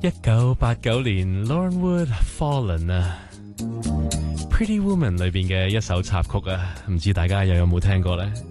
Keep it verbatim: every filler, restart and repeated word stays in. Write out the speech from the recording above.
一九八九年 Lauren Wood Fallen 啊 Pretty Woman 裏邊嘅一首插曲啊，唔知大家又有冇聽過呢？